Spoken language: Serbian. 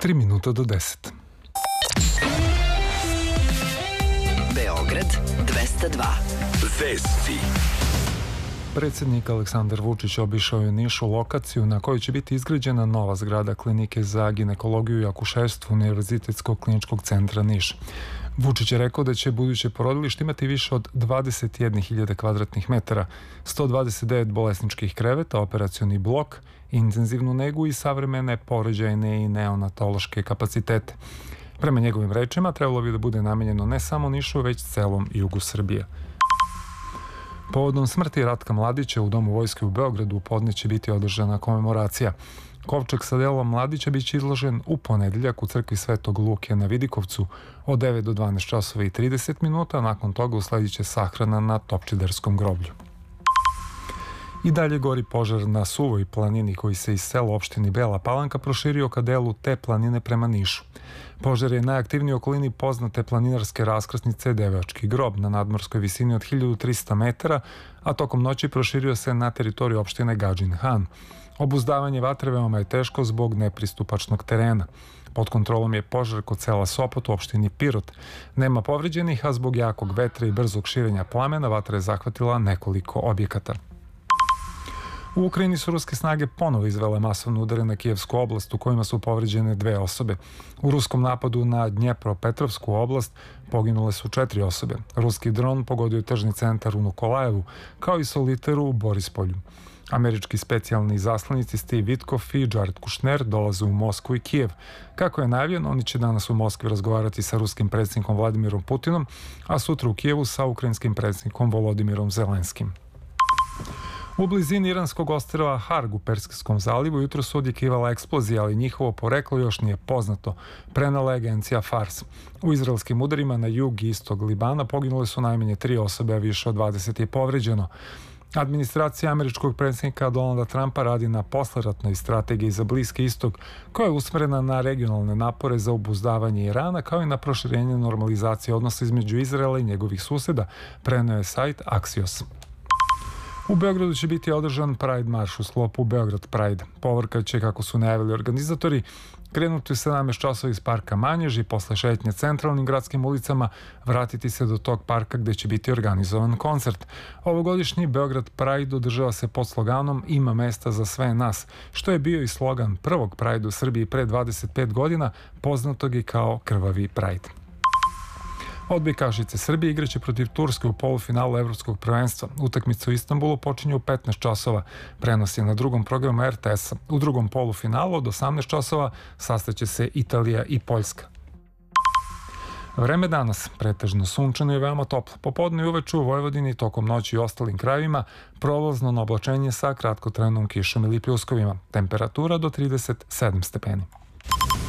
3 minuta do 10. Beograd 202. Vesti. Predsjednik Aleksandar Vučić obišao je u Nišu lokaciju na kojoj će biti izgrađena nova zgrada klinike za ginekologiju i akušerstvo Univerzitetskog kliničkog centra Niš. Vučić je rekao da će buduće porodilište imati više od 21.000 kvadratnih metara, 129 bolesničkih kreveta, operacioni blok, intenzivnu negu i savremene porođajne i neonatološke kapacitete. Prema njegovim rečima, trebalo bi da bude namenjeno ne samo Nišu, već celom jugu Srbije. Povodom smrti Ratka Mladića u Domu vojske u Beogradu u podne će biti održana komemoracija. Kovčeg sa delom Mladića biće izložen u ponedeljak u crkvi Svetog Luke na Vidikovcu od 9 do 12 časova i 30 minuta, nakon toga usledit će sahrana na Topčiderskom groblju. I dalje gori požar na Suvoj planini koji se iz sela opštini Bela Palanka proširio ka delu te planine prema Nišu. Požar je najaktivniji u okolini poznate planinarske raskrsnice Devojački grob na nadmorskoj visini od 1300 metara, a tokom noći proširio se na teritoriju opštine Gadžin Han. Obuzdavanje vatre veoma je teško zbog nepristupačnog terena. Pod kontrolom je požar kod sela Sopot u opštini Pirot. Nema povređenih, a zbog jakog vetra i brzog širenja plamena vatra je zahvatila nekoliko objekata. U Ukrajini su ruske snage ponovo izvele masovne udare na Kijevsku oblast u kojima su povređene 2 osobe. U ruskom napadu na Dnjepropetrovsku oblast poginule su 4 osobe. Ruski dron pogodio je tržni centar u Nikolajevu, kao i soliteru u Borispolju. Američki specijalni izaslanici Steve Witkoff i Jared Kushner dolaze u Moskvu i Kijev. Kako je najavljeno, oni će danas u Moskvi razgovarati sa ruskim predsjednikom Vladimirom Putinom, a sutra u Kijevu sa ukrajinskim predsjednikom Volodimirom Zelenskim. U blizini iranskog ostrva Harg u Persijskom zalivu jutro su odjekivala eksplozija, ali njihovo poreklo još nije poznato, prenela je agencija Fars. U izraelskim udarima na jug i istog Libana poginule su najmanje 3 osobe, a više od 20 je povređeno. Administracija američkog predsjednika Donalda Trumpa radi na posleratnoj strategiji za Bliski istok, koja je usmerena na regionalne napore za obuzdavanje Irana, kao i na proširenje normalizacije odnosa između Izraela i njegovih suseda, preneo je sajt Axios. U Beogradu će biti održan Pride marš u sklopu Beograd Pride. Povorka će, kako su najavili organizatori, krenuti u 17 časova iz parka Manjež i posle šetnje centralnim gradskim ulicama vratiti se do tog parka gde će biti organizovan koncert. Ovogodišnji Beograd Pride održava se pod sloganom Ima mesta za sve nas, što je bio i slogan prvog Pride u Srbiji pre 25 godina, poznatog i kao Krvavi Pride. Odbojkašice Srbije igraće protiv Turske u polufinalu Evropskog prvenstva. Utakmica u Istanbulu počinje u 15 časova. Prenos je na drugom programu RTS-a. U drugom polufinalu od 18 časova sastaće se Italija i Poljska. Vreme danas pretežno sunčano i veoma toplo. Popodne i uveče u Vojvodini, tokom noći i ostalim krajevima prolazno na oblačenje sa kratkotrajnom kišom ili pljuskovima. Temperatura do 37 stepeni.